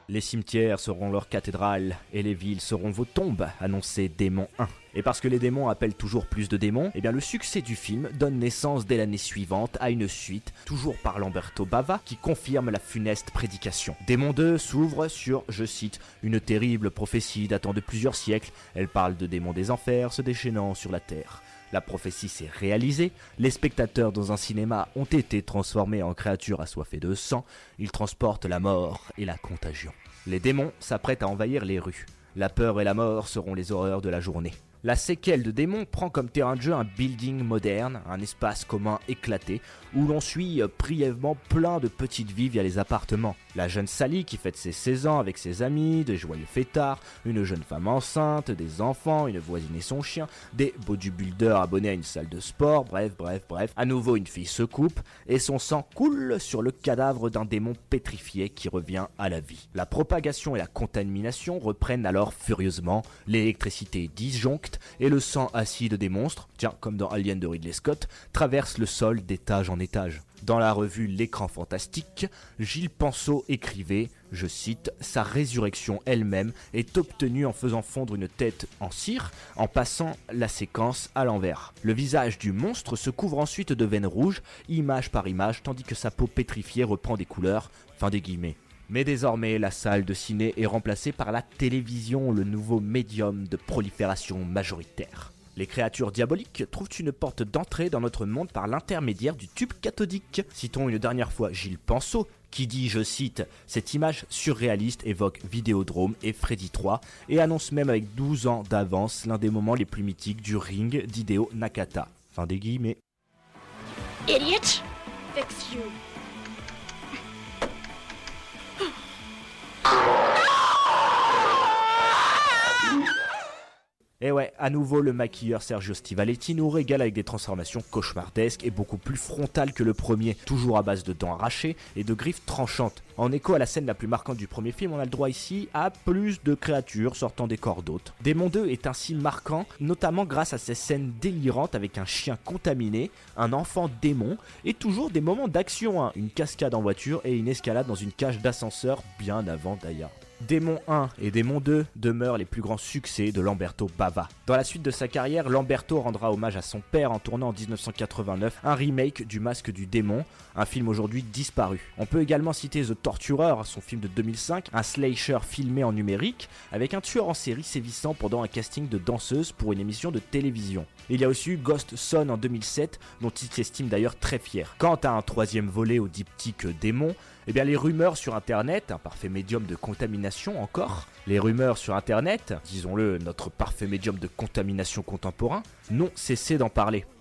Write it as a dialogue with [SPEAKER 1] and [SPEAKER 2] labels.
[SPEAKER 1] Les cimetières seront leurs cathédrales et les villes seront vos tombes, annonçait Démon 1. Et parce que les démons appellent toujours plus de démons, eh bien le succès du film donne naissance dès l'année suivante à une suite, toujours par Lamberto Bava, qui confirme la funeste prédication. Démon 2 s'ouvre sur, je cite, une terrible prophétie datant de plusieurs siècles. Elle parle de démons des enfers se déchaînant sur la terre. La prophétie s'est réalisée, les spectateurs dans un cinéma ont été transformés en créatures assoiffées de sang, ils transportent la mort et la contagion. Les démons s'apprêtent à envahir les rues. La peur et la mort seront les horreurs de la journée. La séquelle de Démon prend comme terrain de jeu un building moderne, un espace commun éclaté, où l'on suit brièvement plein de petites vies via les appartements. La jeune Sally qui fête ses 16 ans avec ses amis, des joyeux fêtards, une jeune femme enceinte, des enfants, une voisine et son chien, des bodybuilders abonnés à une salle de sport, bref. À nouveau une fille se coupe et son sang coule sur le cadavre d'un démon pétrifié qui revient à la vie. La propagation et la contamination reprennent alors furieusement, l'électricité disjoncte et le sang acide des monstres, tiens comme dans Alien de Ridley Scott, traverse le sol d'étage en étage. Dans la revue L'écran fantastique, Gilles Penseau écrivait, je cite, « Sa résurrection elle-même est obtenue en faisant fondre une tête en cire, en passant la séquence à l'envers. Le visage du monstre se couvre ensuite de veines rouges, image par image, tandis que sa peau pétrifiée reprend des couleurs. » Fin des guillemets. Mais désormais, la salle de ciné est remplacée par la télévision, le nouveau médium de prolifération majoritaire. Les créatures diaboliques trouvent une porte d'entrée dans notre monde par l'intermédiaire du tube cathodique. Citons une dernière fois Gilles Penseau, qui dit, je cite, « Cette image surréaliste évoque Vidéodrome et Freddy 3 et annonce même avec 12 ans d'avance l'un des moments les plus mythiques du ring d'Hideo Nakata. » Fin des guillemets.
[SPEAKER 2] Idiot! Fix you.
[SPEAKER 1] Et ouais, à nouveau le maquilleur Sergio Stivaletti nous régale avec des transformations cauchemardesques et beaucoup plus frontales que le premier, toujours à base de dents arrachées et de griffes tranchantes. En écho à la scène la plus marquante du premier film, on a le droit ici à plus de créatures sortant des corps d'hôtes. Démon 2 est ainsi marquant, notamment grâce à ces scènes délirantes avec un chien contaminé, un enfant démon et toujours des moments d'action, une cascade en voiture et une escalade dans une cage d'ascenseur bien avant Die Hard. Démon 1 et Démon 2 demeurent les plus grands succès de Lamberto Bava. Dans la suite de sa carrière, Lamberto rendra hommage à son père en tournant en 1989 un remake du Masque du Démon, un film aujourd'hui disparu. On peut également citer The Torturer, son film de 2005, un slasher filmé en numérique, avec un tueur en série sévissant pendant un casting de danseuse pour une émission de télévision. Il y a aussi eu Ghost Son en 2007, dont il s'estime d'ailleurs très fier. Quant à un troisième volet au diptyque Démon, eh bien les rumeurs sur internet, un parfait médium de contamination encore, les rumeurs sur internet, disons-le, notre parfait médium de contamination contemporain, n'ont cessé d'en parler.